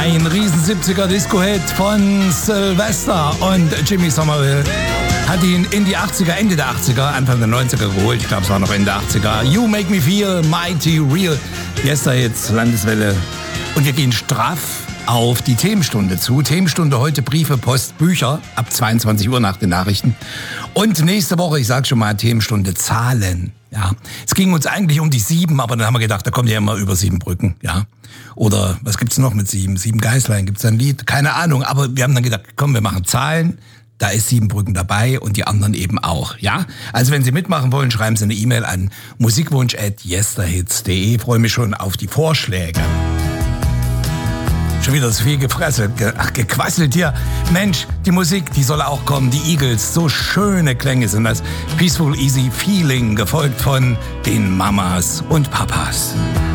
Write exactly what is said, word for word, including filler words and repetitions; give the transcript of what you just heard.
Ein riesen siebziger Disco-Hit von Sylvester und Jimmy Somerville hat ihn in die achtziger, Ende der achtziger, Anfang der neunziger geholt. Ich glaube, es war noch Ende der achtziger. You Make Me Feel Mighty Real. Yesterhits, Landeswelle. Und wir gehen straff auf die Themenstunde zu. Themenstunde heute Briefe, Post, Bücher ab zweiundzwanzig Uhr nach den Nachrichten. Und nächste Woche, ich sag schon mal, Themenstunde Zahlen. Ja, es ging uns eigentlich um die sieben, aber dann haben wir gedacht, da kommt ja immer über sieben Brücken, ja. Oder was gibt's noch mit sieben? Sieben Geißlein, gibt's da ein Lied? Keine Ahnung, aber wir haben dann gedacht, komm, wir machen Zahlen. Da ist Siebenbrücken dabei und die anderen eben auch, ja? Also wenn Sie mitmachen wollen, schreiben Sie eine E-Mail an musikwunsch at yesterhits punkt de. Ich freue mich schon auf die Vorschläge. Schon wieder so viel gefresselt, ge- ach, gequasselt hier. Mensch, die Musik, die soll auch kommen. Die Eagles, so schöne Klänge sind das. Peaceful Easy Feeling, gefolgt von den Mamas und Papas.